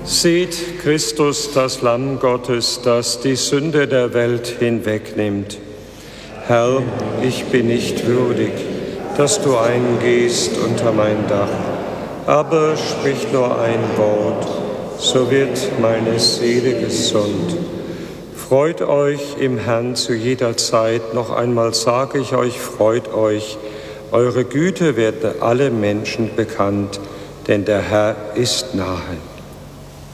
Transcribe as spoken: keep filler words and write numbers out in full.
Seht Christus, das Lamm Gottes, das die Sünde der Welt hinwegnimmt. Herr, ich bin nicht würdig, dass du eingehst unter mein Dach, aber sprich nur ein Wort, so wird meine Seele gesund. Freut euch im Herrn zu jeder Zeit, noch einmal sage ich euch, freut euch, eure Güte wird alle Menschen bekannt, denn der Herr ist nahe.